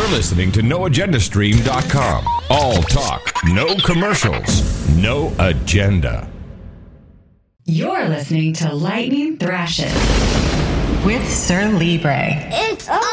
You're listening to NoAgendaStream.com. All talk, no commercials, no agenda. You're listening to Lightning Thrashes with Sir Libre. It's